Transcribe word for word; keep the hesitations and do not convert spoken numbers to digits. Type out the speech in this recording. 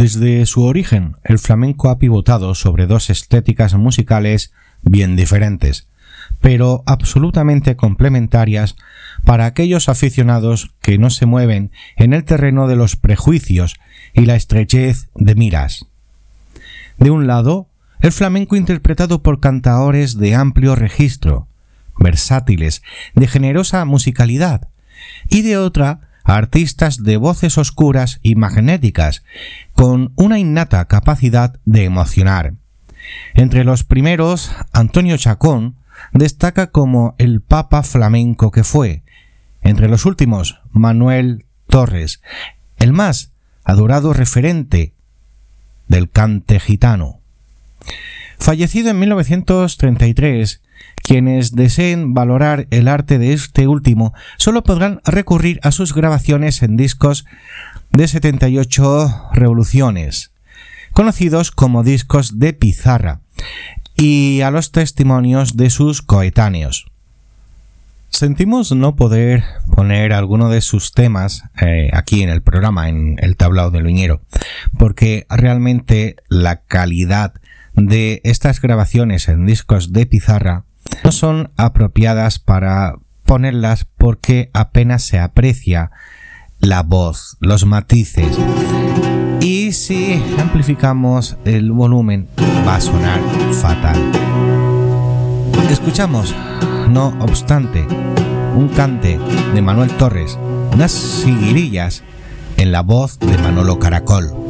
Desde su origen, el flamenco ha pivotado sobre dos estéticas musicales bien diferentes, pero absolutamente complementarias para aquellos aficionados que no se mueven en el terreno de los prejuicios y la estrechez de miras. De un lado, el flamenco interpretado por cantaores de amplio registro, versátiles, de generosa musicalidad, y de otra, artistas de voces oscuras y magnéticas, con una innata capacidad de emocionar. Entre los primeros, Antonio Chacón destaca como el papa flamenco que fue. Entre los últimos, Manuel Torres, el más adorado referente del cante gitano. Fallecido en mil novecientos treinta y tres, quienes deseen valorar el arte de este último solo podrán recurrir a sus grabaciones en discos de setenta y ocho revoluciones, conocidos como discos de pizarra, y a los testimonios de sus coetáneos. Sentimos no poder poner alguno de sus temas eh, aquí en el programa, en el tablao del viñero, porque realmente la calidad de estas grabaciones en discos de pizarra no son apropiadas para ponerlas porque apenas se aprecia la voz, los matices, y si amplificamos el volumen va a sonar fatal. Escuchamos, no obstante, un cante de Manuel Torres, unas seguirillas en la voz de Manolo Caracol.